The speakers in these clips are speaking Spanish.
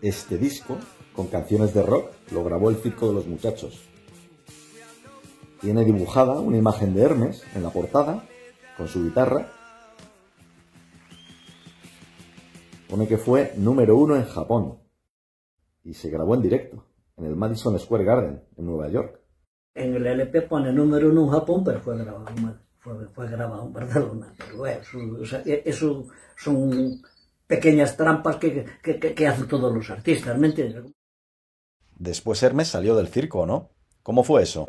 Este disco, con canciones de rock, lo grabó el Circo de los Muchachos. Tiene dibujada una imagen de Hermes en la portada, con su guitarra. Pone que fue número 1 en Japón y se grabó en directo, en el Madison Square Garden, en Nueva York. En el LP pone número 1 en Japón, pero fue grabado en Barcelona. Pero bueno, eso son pequeñas trampas que hacen todos los artistas, ¿me entiendes? Después Hermes salió del circo, ¿no? ¿Cómo fue eso?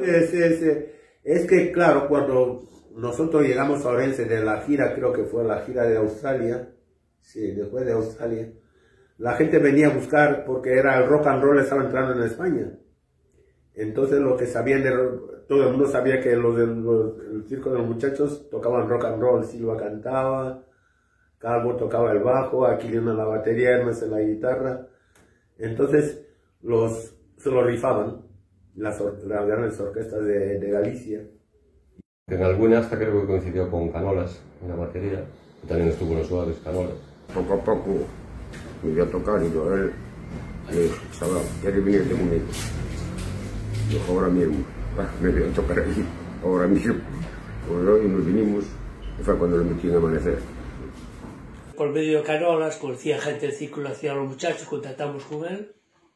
Es que, claro, cuando nosotros llegamos a Orense de la gira, creo que fue la gira de Australia, sí, después de Australia, la gente venía a buscar porque era el rock and roll, estaba entrando en España. Entonces lo que sabían, todo el mundo sabía que el Circo de los Muchachos tocaban rock and roll. Silva cantaba, Calvo tocaba el bajo, Aquilino la batería, Hermes en la guitarra. Entonces se lo rifaban las grandes orquestas de Galicia. En alguna hasta creo que coincidió con Canolas en la batería, y también estuvo en los Suaves Canolas. Poco a poco me iba a tocar y yo, él le dije, chaval, ¿quieres venirte conmigo? Yo, ahora mismo, me voy a tocar ahí, ahora mismo. Pues hoy nos vinimos y fue cuando le metí en Amanecer. Por medio de Canolas, conocía gente del Círculo, hacía los Muchachos, contactamos con él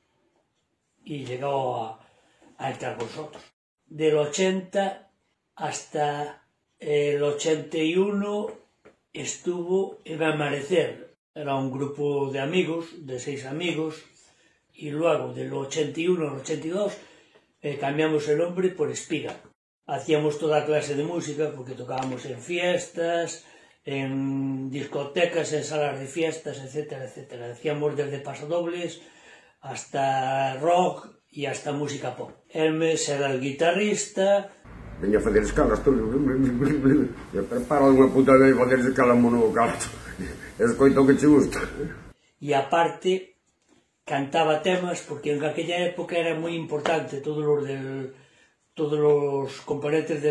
y llegó a entrar con nosotros. Del 80 hasta el 81 estuvo en Amanecer. Era un grupo de amigos, de 6 amigos, y luego del 81 al 82 cambiamos el nombre por Espiga. Hacíamos toda clase de música porque tocábamos en fiestas, en discotecas, en salas de fiestas, etcétera, etcétera. Hacíamos desde pasodobles hasta rock y hasta música pop. Hermes era el guitarrista. Venía a fazer escalas todo. Eu preparo unha puta vez fazer escalas monovocal. Escoito o que te gusta. Y aparte cantaba temas porque en aquella época era muy importante todos los componentes del